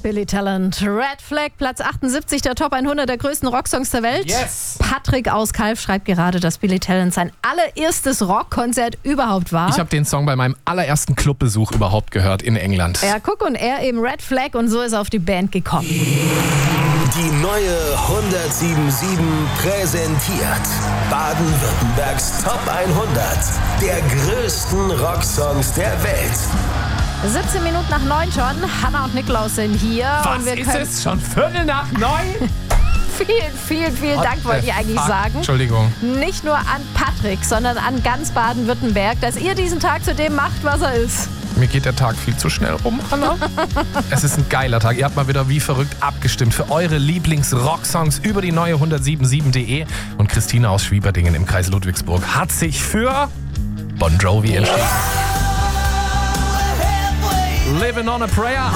Billy Talent. Red Flag, Platz 78 der Top 100 der größten Rocksongs der Welt. Yes. Patrick aus Calw schreibt gerade, dass Billy Talent sein allererstes Rockkonzert überhaupt war. Ich habe den Song bei meinem allerersten Clubbesuch überhaupt gehört in England. Ja, guck, und er eben Red Flag und so ist er auf die Band gekommen. Die neue 107.7 präsentiert Baden-Württembergs Top 100 der größten Rocksongs der Welt. 17 Minuten nach 9 schon. Hannah und Nikolaus sind hier. Was und wir ist es? Schon 8:45? Vielen Dank, wollte ich eigentlich sagen. Entschuldigung. Nicht nur an Patrick, sondern an ganz Baden-Württemberg, dass ihr diesen Tag zu dem macht, was er ist. Mir geht der Tag viel zu schnell rum. Es ist ein geiler Tag. Ihr habt mal wieder wie verrückt abgestimmt für eure Lieblings-Rocksongs über die neue 1077.de. Und Christina aus Schwieberdingen im Kreis Ludwigsburg hat sich für Bon Jovi entschieden. Living on a Prayer.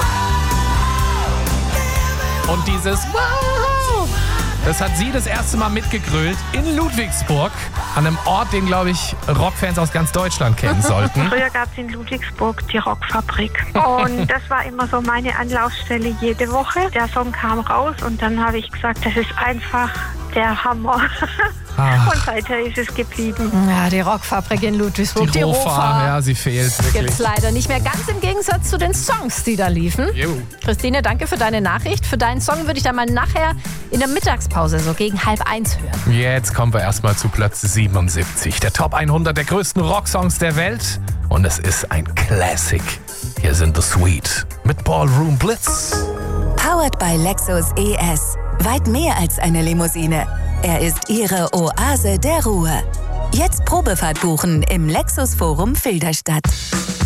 Und dieses Wow, das hat sie das erste Mal mitgegrölt in Ludwigsburg, an einem Ort, den, glaube ich, Rockfans aus ganz Deutschland kennen sollten. Früher gab es in Ludwigsburg die Rockfabrik und das war immer so meine Anlaufstelle jede Woche. Der Song kam raus und dann habe ich gesagt, das ist einfach der Hammer. Und seither ist es geblieben. Ja, die Rockfabrik in Ludwigsburg. Die Rofa, ja, sie fehlt wirklich. Gibt's leider nicht mehr. Ganz im Gegensatz zu den Songs, die da liefen. Christine, danke für deine Nachricht. Für deinen Song würde ich dann mal nachher in der Mittagspause so gegen 12:30 hören. Jetzt kommen wir erstmal zu Platz 77. Der Top 100 der größten Rocksongs der Welt. Und es ist ein Classic. Hier sind The Sweet mit Ballroom Blitz. Powered by Lexus ES. Weit mehr als eine Limousine. Er ist Ihre Oase der Ruhe. Jetzt Probefahrt buchen im Lexus Forum Filderstadt.